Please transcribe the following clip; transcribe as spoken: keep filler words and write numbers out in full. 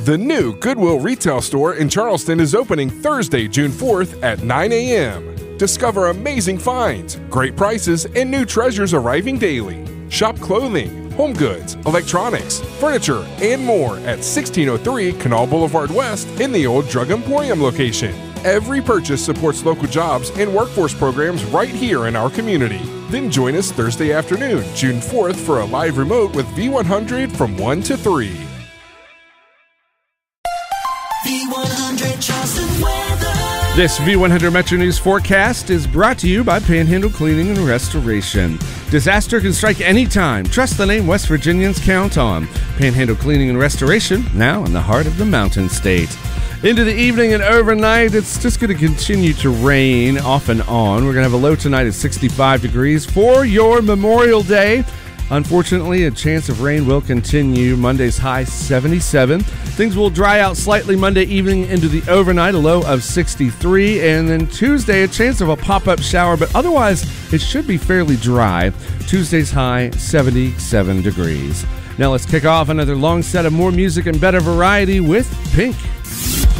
The new Goodwill retail store in Charleston is opening Thursday, June fourth at nine a.m. Discover amazing finds, great prices, and new treasures arriving daily. Shop clothing, home goods, electronics, furniture, and more at sixteen oh three Canal Boulevard West in the old Drug Emporium location. Every purchase supports local jobs and workforce programs right here in our community. Then join us Thursday afternoon, June fourth, for a live remote with V one hundred from one to three. V one hundred Charleston weather. This V one hundred Metro News forecast is brought to you by Panhandle Cleaning and Restoration. Disaster can strike anytime. Trust the name West Virginians count on. Panhandle Cleaning and Restoration, now in the heart of the Mountain State. Into the evening and overnight, it's just going to continue to rain off and on. We're going to have a low tonight at sixty-five degrees for your Memorial Day. Unfortunately, a chance of rain will continue. Monday's high seventy-seven. Things will dry out slightly Monday evening into the overnight, a low of sixty-three. And then Tuesday, a chance of a pop-up shower, but otherwise it should be fairly dry. Tuesday's high seventy-seven degrees. Now let's kick off another long set of more music and better variety with Pink.